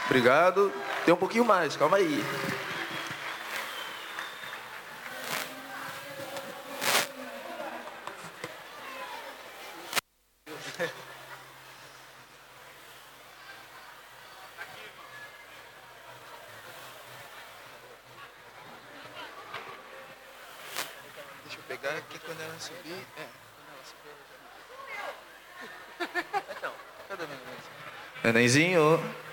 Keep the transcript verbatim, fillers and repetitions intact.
Obrigado. Tem um pouquinho mais, calma aí. Deixa eu pegar aqui quando ela subir. É, quando ela subir. Então, cadê o nenenzinho? Nenenzinho.